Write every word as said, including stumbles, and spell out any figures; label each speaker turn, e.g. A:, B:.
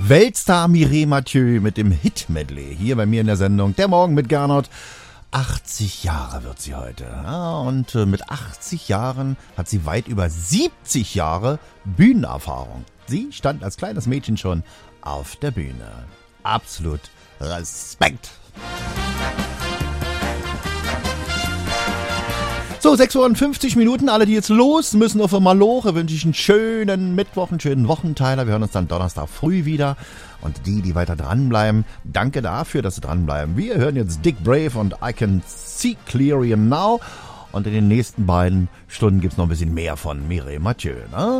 A: Weltstar Mireille Mathieu mit dem Hit-Medley hier bei mir in der Sendung. Der Morgen mit Gernot. achtzig Jahre wird sie heute. Ja, und äh, mit achtzig Jahren hat sie weit über siebzig Jahre Bühnenerfahrung. Sie stand als kleines Mädchen schon auf der Bühne. Absolut Respekt. So, sechs Uhr und fünfzig Minuten. Alle, die jetzt los müssen auf Maloche, wünsche ich einen schönen Mittwoch, einen schönen Wochenteiler. Wir hören uns dann Donnerstag früh wieder. Und die, die weiter dranbleiben, danke dafür, dass sie dranbleiben. Wir hören jetzt Dick Brave und I Can See Clearly Now. Und in den nächsten beiden Stunden gibt's noch ein bisschen mehr von Mireille Mathieu, ne?